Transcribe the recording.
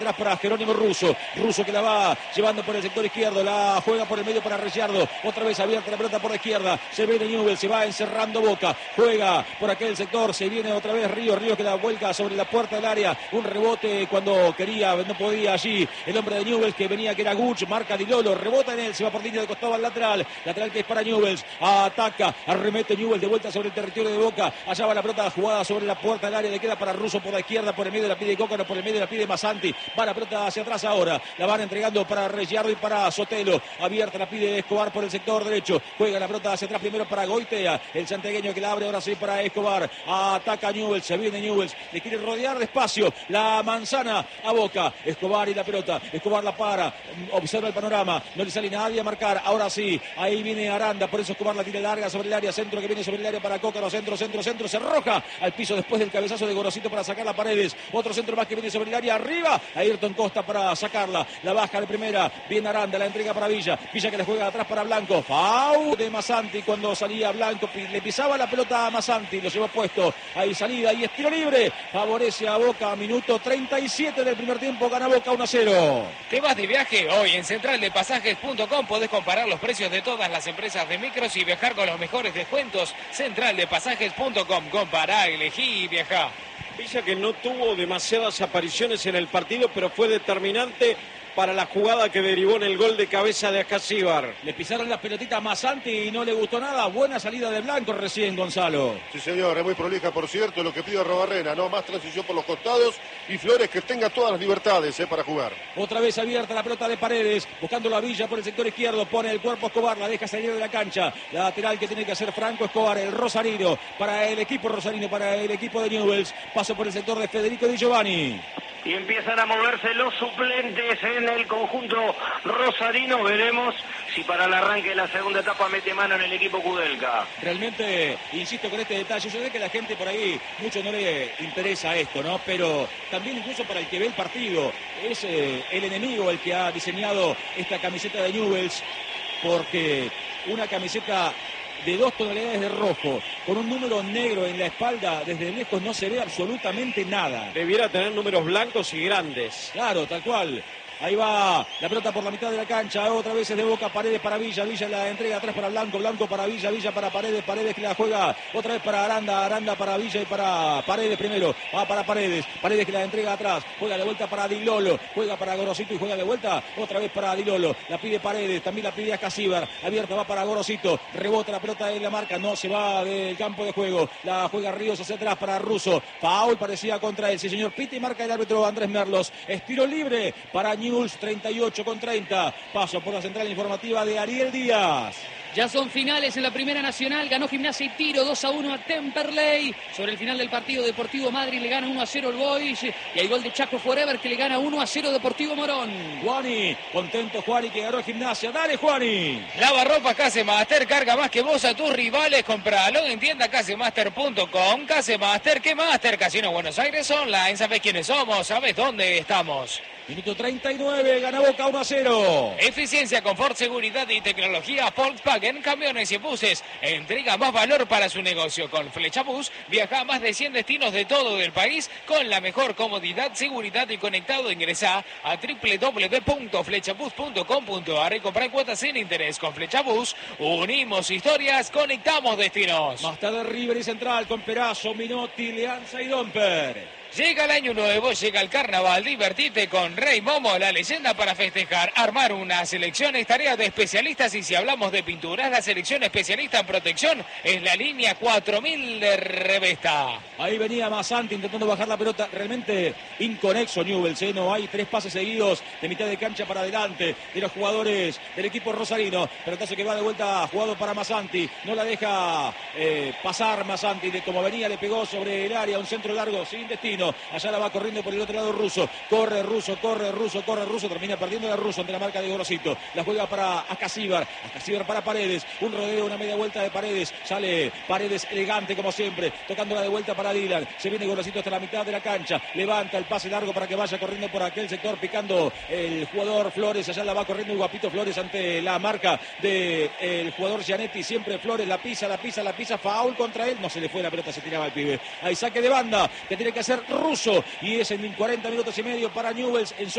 Atrás para Jerónimo Russo. Russo que la va llevando por el sector izquierdo. La juega por el medio para Ricciardo. Otra vez abierta la pelota por la izquierda. Se viene Newell's. Se va encerrando Boca. Juega por aquel sector. Se viene otra vez Ríos. Ríos que la vuelca sobre la puerta del área. Un rebote cuando quería. No podía allí. El hombre de Newell's que venía que era Guch. Marca Di Lolo. Rebota en él. Se va por línea de costado al lateral. Lateral que es para Newell's. Ataca. Arremete Newell's de vuelta sobre el territorio de Boca. Allá va la pelota jugada sobre la puerta del área. Le queda para Russo por la izquierda. Por el medio la pide Cócaro. Por el medio la pide Masanti. Va la pelota hacia atrás ahora. La van entregando para Ricciardo y para Sotelo. Abierta la pide Escobar por el sector derecho. Juega la pelota hacia atrás primero para Goitea. El santiagueño que la abre ahora sí para Escobar. Ataca Newell's. Se viene Newell's. Le quiere rodear despacio la manzana a Boca. Escobar y la pelota. Escobar la para. Observa el panorama. No le sale nadie a marcar. Ahora sí. Ahí viene Aranda. Por eso Escobar la tira larga sobre el área. Centro que viene sobre el área para Cócaro. Centro. Se arroja al piso después del cabezazo de Gorosito para sacar las Paredes. Otro centro más que viene sobre el área. Arriba. Ayrton Costa para sacarla. La baja de primera. Viene Aranda. La entrega para Villa. Villa que le juega atrás para Blanco. Foul de Masanti cuando salía Blanco. Le pisaba la pelota a Masanti. Lo llevó puesto. Ahí salida y estilo libre. Favorece a Boca. Minuto 37 del primer tiempo. Gana Boca 1-0. ¿Te vas de viaje? Hoy en centraldepasajes.com podés comparar los precios de todas las empresas de micros y viajar con los mejores descuentos. Centraldepasajes.com. Compará, elegí y viajá. Villa que no tuvo demasiadas apariciones en el partido, pero fue determinante para la jugada que derivó en el gol de cabeza de Acasíbar. Le pisaron las pelotitas a Masanti y no le gustó nada. Buena salida de Blanco recién, Gonzalo. Sí, señor, es muy prolija, por cierto, lo que pide Robarrena, ¿no? Más transición por los costados y Flores que tenga todas las libertades para jugar. Otra vez abierta la pelota de Paredes, buscando la Villa por el sector izquierdo, pone el cuerpo Escobar, la deja salir de la cancha. La lateral que tiene que hacer Franco Escobar, el rosarino, para el equipo rosarino, para el equipo de Newell's. Paso por el sector de Federico Di Giovanni. Y empiezan a moverse los suplentes en el conjunto rosarino. Veremos si para el arranque de la segunda etapa mete mano en el equipo Kudelka. Realmente, insisto con este detalle, yo sé que a la gente por ahí mucho no le interesa esto, ¿no? Pero también incluso para el que ve el partido, es el enemigo el que ha diseñado esta camiseta de Newell's, porque una camiseta de 2 tonalidades de rojo, con un número negro en la espalda, desde lejos no se ve absolutamente nada. Debiera tener números blancos y grandes. Claro, tal cual. Ahí va la pelota por la mitad de la cancha, otra vez es de Boca, Paredes para Villa, Villa la entrega atrás para Blanco, Blanco para Villa, Villa para Paredes, Paredes que la juega otra vez para Aranda, Aranda para Villa y para Paredes primero, va para Paredes, Paredes que la entrega atrás, juega de vuelta para Di Lolo, juega para Gorosito y juega de vuelta otra vez para Di Lolo, la pide Paredes, también la pide Acasíbar, abierta va para Gorosito, rebota la pelota en la marca, no se va del campo de juego, la juega Ríos hacia atrás para Russo, foul parecía contra él, sí señor, pita y marca el árbitro Andrés Merlos, estilo libre para Newell's, 38-30. Paso por la central informativa de Ariel Díaz. Ya son finales en la Primera Nacional. Ganó Gimnasia y Tiro 2-1 a Temperley. Sobre el final del partido, Deportivo Madrid le gana 1-0 el Boys. Y hay gol de Chaco Forever que le gana 1-0 Deportivo Morón. Juani, contento Juani que ganó Gimnasia. Dale, Juani. Lavarropas Casemaster, carga más que vos a tus rivales. Compralo en tienda casemaster.com. Casemaster, ¿qué Master? Casino Buenos Aires Online. ¿Sabés quiénes somos? ¿Sabés dónde estamos? Minuto 39, gana Boca 1-0. Eficiencia, confort, seguridad y tecnología. Volkswagen, camiones y buses. Entrega más valor para su negocio. Con Flecha Bus, viaja a más de 100 destinos de todo el país con la mejor comodidad, seguridad y conectado. Ingresa a www.flechabus.com.ar y compra cuotas sin interés. Con Flecha Bus, unimos historias, conectamos destinos. Más tarde River y Central con Perazo, Minotti, Leanza y Domper. Llega el año nuevo, llega el carnaval, divertite con Rey Momo, la leyenda para festejar. Armar una selección es tarea de especialistas y si hablamos de pinturas, la selección especialista en protección es la línea 4000 de Revesta. Ahí venía Masanti intentando bajar la pelota, realmente inconexo Newell's, no hay 3 pases seguidos de mitad de cancha para adelante de los jugadores del equipo rosarino. Pelotazo que va de vuelta jugado para Masanti, no la deja pasar Masanti, como venía le pegó sobre el área, un centro largo sin destino. Allá la va corriendo por el otro lado Russo. Corre Russo, termina perdiendo la Russo ante la marca de Gorosito. La juega para Acasíbar para Paredes. Un rodeo, una media vuelta de Paredes. Sale Paredes elegante como siempre. Tocándola de vuelta para Dylan. Se viene Gorosito hasta la mitad de la cancha. Levanta el pase largo para que vaya corriendo por aquel sector, picando el jugador Flores. Allá la va corriendo el guapito Flores ante la marca del jugador Gianetti. Siempre Flores la pisa. Foul contra él. No se le fue la pelota, se tiraba el pibe. Hay saque de banda que tiene que hacer Russo y es en 40 minutos y medio para Newell's en